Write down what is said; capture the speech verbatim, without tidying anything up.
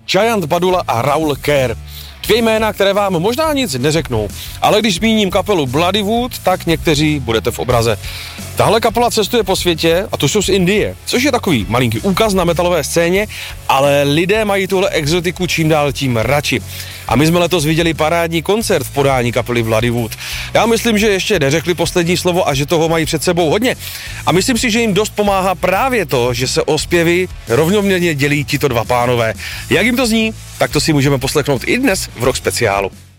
Giant Badula a Raul Kerr. Dvě jména, které vám možná nic neřeknou, ale když zmíním kapelu Bloodywood, tak někteří budete v obraze. Tahle kapela cestuje po světě, a to jsou z Indie, což je takový malinký úkaz na metalové scéně, ale lidé mají tuhle exotiku čím dál tím radši. A my jsme letos viděli parádní koncert v podání kapely Bloodywood. Já myslím, že ještě neřekli poslední slovo a že toho mají před sebou hodně. A myslím si, že jim dost pomáhá právě to, že se o zpěvy rovnoměrně dělí tito dva pánové. Jak jim to zní, tak to si můžeme poslechnout i dnes v Rock speciálu.